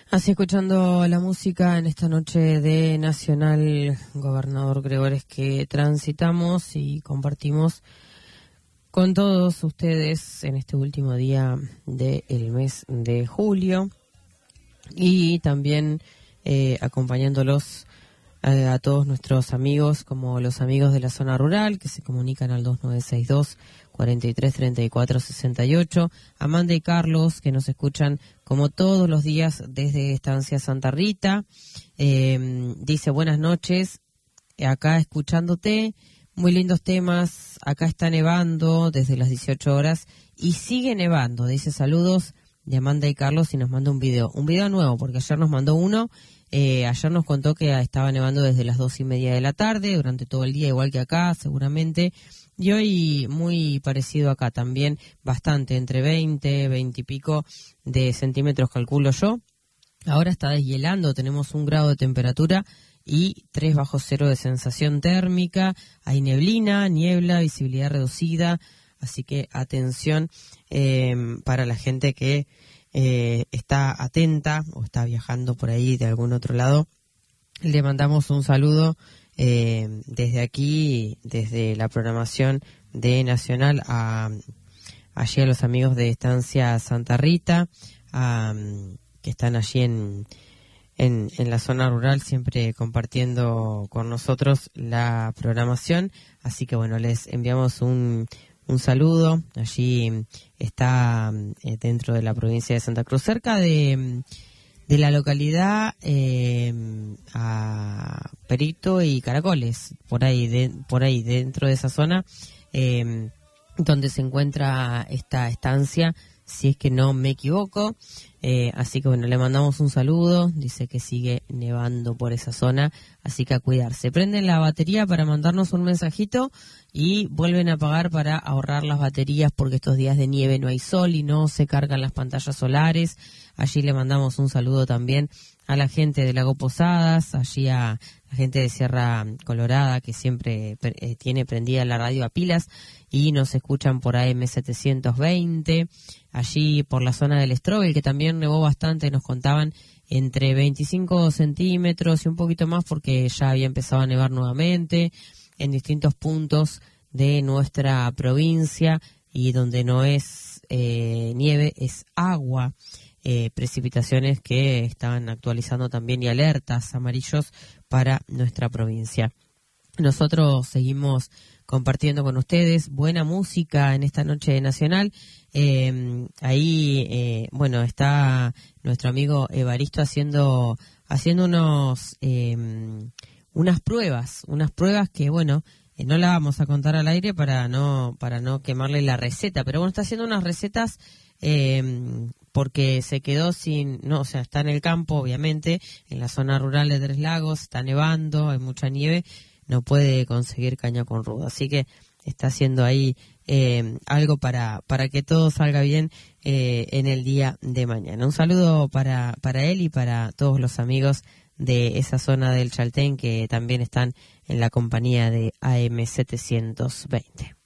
Así escuchando la música en esta noche de Nacional Gobernador Gregores que transitamos y compartimos con todos ustedes en este último día del mes de julio y también acompañándolos a todos nuestros amigos, como los amigos de la zona rural que se comunican al 2962-433468, Amanda y Carlos que nos escuchan como todos los días desde Estancia Santa Rita. Dice buenas noches, acá escuchándote, muy lindos temas, acá está nevando desde las 18 horas y sigue nevando, dice saludos de Amanda y Carlos y nos manda un video nuevo porque ayer nos mandó uno. Ayer nos contó que estaba nevando desde las 2:30 de la tarde, durante todo el día, igual que acá, seguramente. Y hoy muy parecido acá también, bastante, entre 20 y pico de centímetros, calculo yo. Ahora está deshielando, tenemos 1 grado de temperatura y 3 bajo cero de sensación térmica. Hay neblina, niebla, visibilidad reducida, así que atención para la gente que está atenta o está viajando por ahí de algún otro lado. Le mandamos un saludo desde aquí, desde la programación de Nacional, allí a los amigos de Estancia Santa Rita, que están allí en la zona rural, siempre compartiendo con nosotros la programación. Así que bueno, les enviamos un saludo. Allí está dentro de la provincia de Santa Cruz, cerca de la localidad a Perito y Caracoles, por ahí dentro de esa zona donde se encuentra esta estancia, si es que no me equivoco. Así que bueno, le mandamos un saludo. Dice que sigue nevando por esa zona, así que a cuidarse. Prenden la batería para mandarnos un mensajito y vuelven a apagar para ahorrar las baterías, porque estos días de nieve no hay sol y no se cargan las pantallas solares. Allí le mandamos un saludo también a la gente de Lago Posadas, allí a la gente de Sierra Colorada, que siempre tiene prendida la radio a pilas y nos escuchan por AM 720. Allí por la zona del Strobel, que también nevó bastante, nos contaban entre 25 centímetros y un poquito más, porque ya había empezado a nevar nuevamente en distintos puntos de nuestra provincia, y donde no es nieve, es agua. Precipitaciones que estaban actualizando también y alertas amarillos para nuestra provincia. Nosotros seguimos compartiendo con ustedes buena música en esta noche nacional. Bueno, está nuestro amigo Evaristo haciendo unas pruebas que, bueno, no la vamos a contar al aire para no quemarle la receta, pero bueno, está haciendo unas recetas porque se quedó está en el campo, obviamente, en la zona rural de Tres Lagos, está nevando, hay mucha nieve, no puede conseguir caña con ruda, así que está haciendo ahí algo para que todo salga bien en el día de mañana. Un saludo para él y para todos los amigos de esa zona del Chaltén que también están en la compañía de AM 720.